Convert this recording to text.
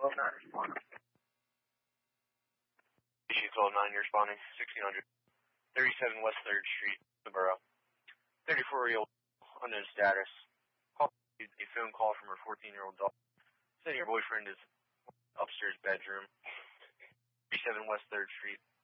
12-9 responding. Issue 12-9, you're responding. 1600. 37 West 3rd Street, the borough. 34-year-old, unknown status. Called a phone call from her 14-year-old daughter. Saying your boyfriend is upstairs bedroom. 37 West 3rd Street,